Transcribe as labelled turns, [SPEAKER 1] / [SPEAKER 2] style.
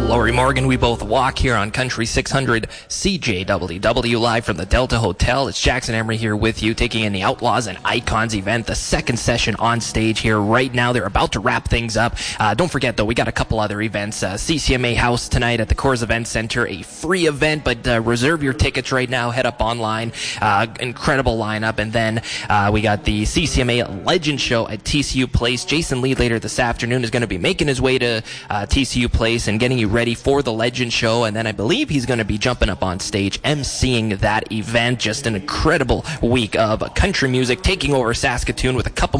[SPEAKER 1] Lori Morgan, we both walk here on Country 600 CJWW, live from the Delta Hotel. It's Jackson Emery here with you, taking in the Outlaws and Icons event, the second session on stage here right now. They're about to wrap things up. Don't forget, though, we got a couple other events. CCMA House tonight at the Coors Event Center, a free event, but reserve your tickets right now. Head up online. Incredible lineup. And then we got the CCMA Legend Show at TCU Place. Jason Lee later this afternoon is going to be making his way to TCU Place and getting you ready for the Legend Show, and then I believe he's going to be jumping up on stage emceeing that event. Just an incredible week of country music taking over Saskatoon with a couple